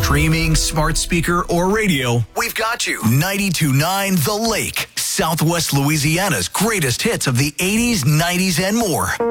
Streaming, smart speaker, or radio, we've got you. 92.9 The Lake, Southwest Louisiana's greatest hits of the 80s, 90s, and more.